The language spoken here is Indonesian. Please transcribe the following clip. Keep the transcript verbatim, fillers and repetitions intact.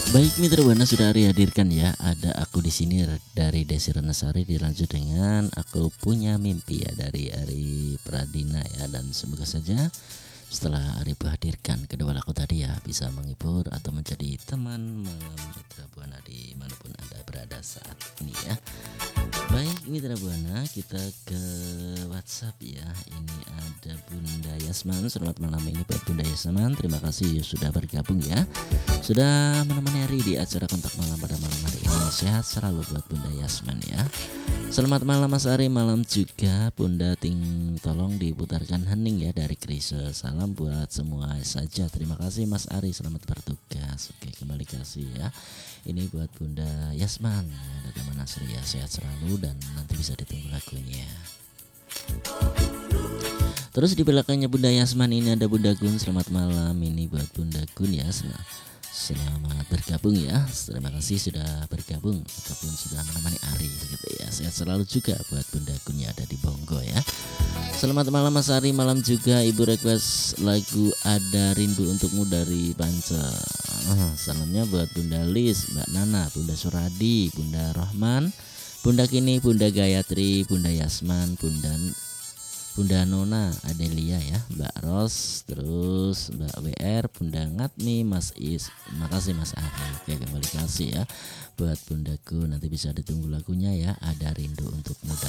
Baik Mitra Buana sudah Ari hadirkan ya. Ada aku di sini dari Desi Renasari, dilanjut dengan aku punya mimpi ya dari Ari Pradina ya, dan semoga saja setelah Ari hadirkan kedua lagu tadi ya bisa menghibur atau menjadi teman malam Mitra Buana dimanapun Anda berada saat ini ya. Baik Mitra Buana, kita ke WhatsApp ya. Ini ada Bunda Yasman. Selamat malam ini buat Bunda Yasman. Terima kasih sudah bergabung ya. Sudah menemani Ari di acara kontak malam pada malam hari ini. Sehat selalu buat Bunda Yasman ya. Selamat malam Mas Ari, malam juga Bunda, ting tolong diputarkan hening ya dari Krisye. Salam buat semua saja. Terima kasih Mas Ari, selamat bertugas. Oke, kembali kasih ya. Ini buat Bunda Yasman ya, dari Taman Asri ya, sehat selalu dan nanti bisa ditunggu lagunya. Terus di belakangnya Bunda Yasman ini ada Bunda Gun. Selamat malam ini buat Bunda Gun ya. Selamat bergabung ya. Terima kasih sudah bergabung ataupun sudah menemani Ari begitu ya. Sehat selalu juga buat Bunda Gun ya, ada di Bonggo ya. Selamat malam Mas Ari, malam juga Ibu request lagu Ada Rindu Untukmu dari Panca. Salamnya buat Bunda Lis, Mbak Nana, Bunda Suradi, Bunda Rohman, Bunda Kini, Bunda Gayatri, Bunda Yasman, Bunda Bunda Nona, Adelia ya, Mbak Ros, terus Mbak W R, Bunda Ngatmi, Mas Is. Makasih Mas Ari. Oke, kembali kasih ya buat Bundaku. Nanti bisa ditunggu lagunya ya, Ada Rindu Untukmu